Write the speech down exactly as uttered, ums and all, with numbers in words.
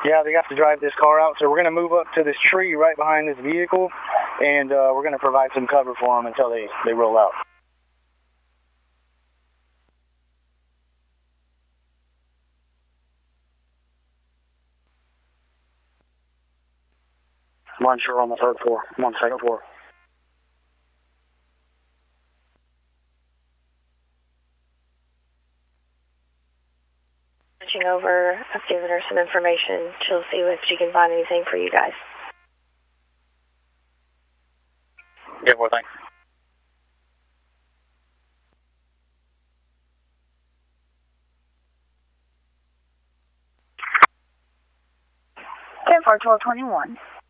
Yeah, they have to drive this car out, so we're going to move up to this tree right behind this vehicle, and uh, we're going to provide some cover for them until they, they roll out. One sure on the third floor, one second floor. Switching over, I've given her some information. She'll see if she can find anything for you guys. Yeah, boy, thanks. ten four twelve twenty-one.